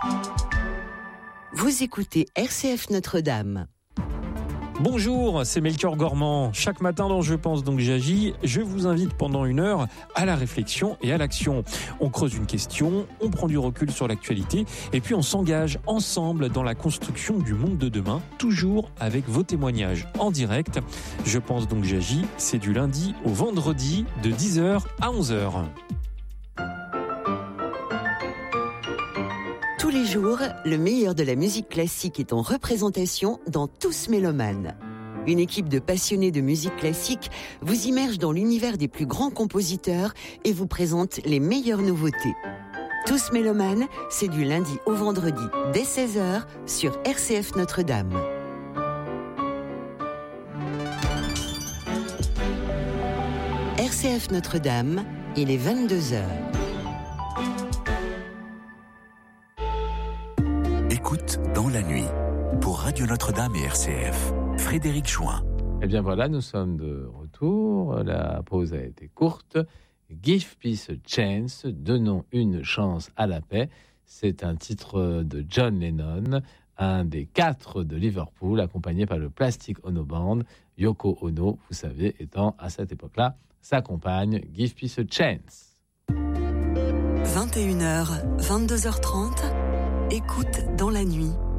Vous écoutez RCF Notre-Dame. Bonjour, c'est Melchior Gormand. Chaque matin dans Je pense donc j'agis, je vous invite pendant 1 heure à la réflexion et à l'action. On creuse une question, on prend du recul sur l'actualité et puis on s'engage ensemble dans la construction du monde de demain, toujours avec vos témoignages en direct. Je pense donc j'agis, c'est du lundi au vendredi de 10h à 11h. Tous les jours, le meilleur de la musique classique est en représentation dans Tous Mélomanes. Une équipe de passionnés de musique classique vous immerge dans l'univers des plus grands compositeurs et vous présente les meilleures nouveautés. Tous Mélomanes, c'est du lundi au vendredi dès 16h sur RCF Notre-Dame. RCF Notre-Dame, il est 22h. Écoute dans la nuit, pour Radio Notre-Dame et RCF, Frédéric Chouin. Eh bien voilà, nous sommes de retour, la pause a été courte. Give Peace a Chance, donnons une chance à la paix. C'est un titre de John Lennon, un des 4 de Liverpool, accompagné par le Plastic Ono Band. Yoko Ono, vous savez, étant à cette époque-là sa compagne. Give Peace a Chance. 21h, 22h30, écoute dans la nuit.